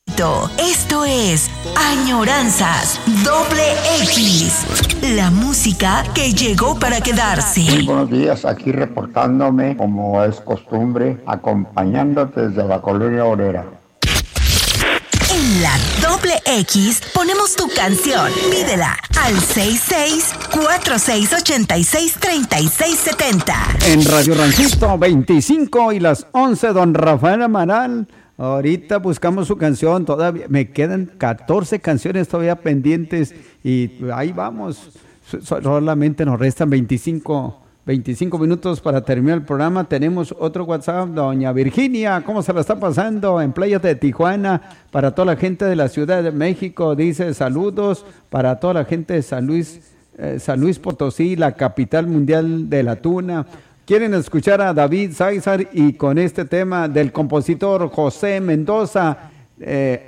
Esto es Añoranzas X, la música que llegó para quedarse. Muy buenos días, aquí reportándome como es costumbre, acompañándote desde la colonia obrera. En la X ponemos tu canción. Pídela al 66-4686-3670. En Radio Ranchito 25 y las 11, don Rafael Amaral. Ahorita buscamos su canción, todavía me quedan 14 canciones todavía pendientes y ahí vamos. Solamente nos restan 25 minutos para terminar el programa. Tenemos otro WhatsApp, doña Virginia, ¿cómo se la está pasando en playas de Tijuana? Para toda la gente de la Ciudad de México, dice saludos para toda la gente de San Luis Potosí, la capital mundial de la tuna. Quieren escuchar a David César y con este tema del compositor José Mendoza,